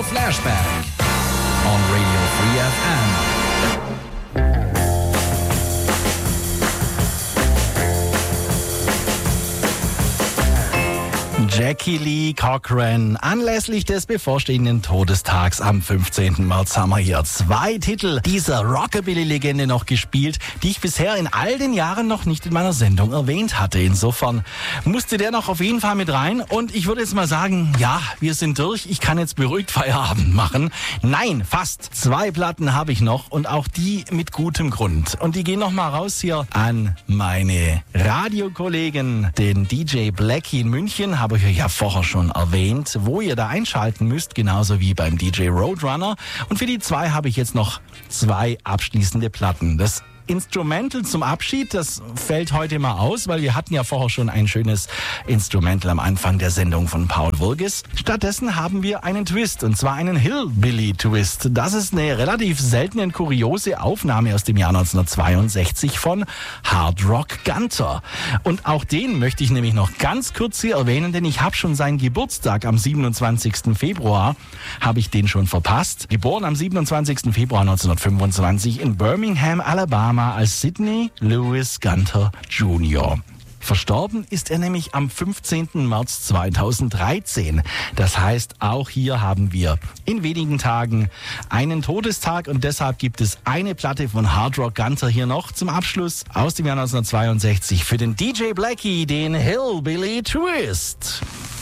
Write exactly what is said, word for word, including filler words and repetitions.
Flashback on Radio Free F M. Jackie Lee Cochran. Anlässlich des bevorstehenden Todestags am fünfzehnten März haben wir hier zwei Titel dieser Rockabilly-Legende noch gespielt, die ich bisher in all den Jahren noch nicht in meiner Sendung erwähnt hatte. Insofern musste der noch auf jeden Fall mit rein. Und ich würde jetzt mal sagen, ja, wir sind durch. Ich kann jetzt beruhigt Feierabend machen. Nein, fast. Zwei Platten habe ich noch und auch die mit gutem Grund. Und die gehen noch mal raus hier an meine Radiokollegen, den D J Blackie in München. Habe ich euch ja vorher schon erwähnt, wo ihr da einschalten müsst, genauso wie beim D J Roadrunner. Und für die zwei habe ich jetzt noch zwei abschließende Platten. Das Instrumental zum Abschied, das fällt heute mal aus, weil wir hatten ja vorher schon ein schönes Instrumental am Anfang der Sendung von Paul Wurges. Stattdessen haben wir einen Twist, und zwar einen Hillbilly-Twist. Das ist eine relativ seltene und kuriose Aufnahme aus dem Jahr neunzehnhundertzweiundsechzig von Hard Rock Gunter. Und auch den möchte ich nämlich noch ganz kurz hier erwähnen, denn ich habe schon seinen Geburtstag am siebenundzwanzigsten Februar, habe ich den schon verpasst. Geboren am siebenundzwanzigsten Februar neunzehnhundertfünfundzwanzig in Birmingham, Alabama, als Sidney Lewis Gunter Junior Verstorben ist er nämlich am fünfzehnten März zweitausenddreizehn. Das heißt, auch hier haben wir in wenigen Tagen einen Todestag und deshalb gibt es eine Platte von Hard Rock Gunter hier noch zum Abschluss aus dem Jahr neunzehnhundertzweiundsechzig für den D J Blackie, den Hillbilly Twist.